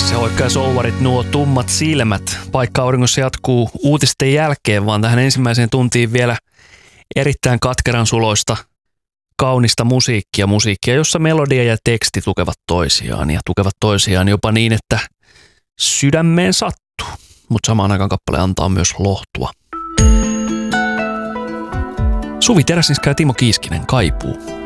Lasse Hoikka ja Souvarit, nuo tummat silmät. Paikka auringossa jatkuu uutisten jälkeen, vaan tähän ensimmäiseen tuntiin vielä erittäin katkeran suloista, kaunista musiikkia, jossa melodia ja teksti tukevat toisiaan jopa niin, että sydämeen sattuu. Mutta samaan aikaan kappale antaa myös lohtua. Suvi Teräsniska ja Timo Kiiskinen, Kaipuu.